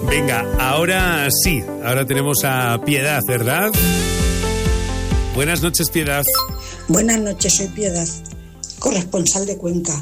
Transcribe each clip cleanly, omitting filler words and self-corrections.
Venga, ahora sí, ahora tenemos a Piedad, ¿verdad? Buenas noches, Piedad. Buenas noches, soy Piedad, corresponsal de Cuenca.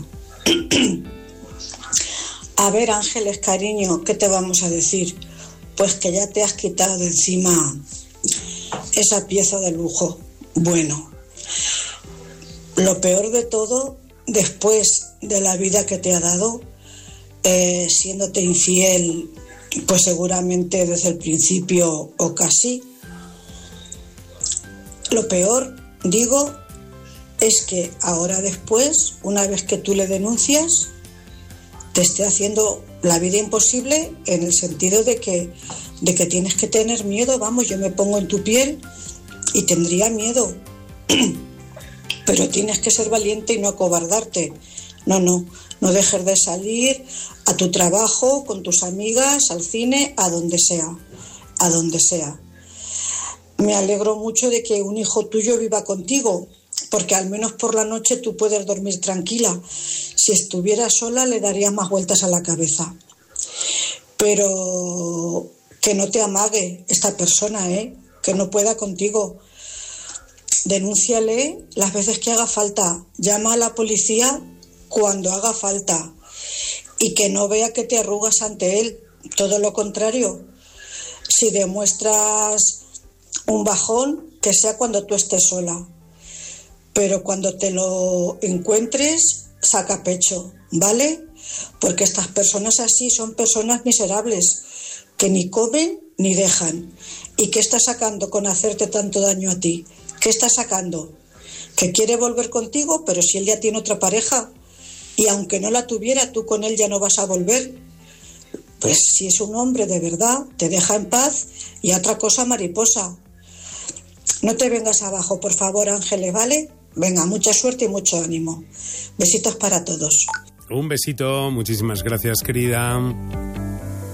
A ver, Ángeles, cariño, ¿qué te vamos a decir? Pues que ya te has quitado de encima esa pieza de lujo. Bueno, lo peor de todo, después de la vida que te ha dado, siéndote infiel, pues seguramente desde el principio o casi, lo peor, digo, es que ahora después, una vez que tú le denuncias, te esté haciendo la vida imposible, en el sentido de que tienes que tener miedo. Vamos, yo me pongo en tu piel y tendría miedo, pero tienes que ser valiente y no acobardarte. No dejes de salir a tu trabajo, con tus amigas, al cine, a donde sea. Me alegro mucho de que un hijo tuyo viva contigo, porque al menos por la noche tú puedes dormir tranquila. Si estuviera sola le daría más vueltas a la cabeza. Pero que no te amague esta persona, que no pueda contigo. Denúnciale las veces que haga falta. Llama a la policía cuando haga falta. Y que no vea que te arrugas ante él. Todo lo contrario. Si demuestras un bajón, que sea cuando tú estés sola. Pero cuando te lo encuentres, saca pecho, ¿vale? Porque estas personas así son personas miserables, que ni comen ni dejan. ¿Y qué está sacando con hacerte tanto daño a ti? ¿Qué está sacando? Que quiere volver contigo, pero si él ya tiene otra pareja, y aunque no la tuviera, tú con él ya no vas a volver. Pues si es un hombre de verdad, te deja en paz, y otra cosa, mariposa. No te vengas abajo, por favor, Ángeles, ¿vale? Venga, mucha suerte y mucho ánimo. Besitos para todos. Un besito, muchísimas gracias, querida.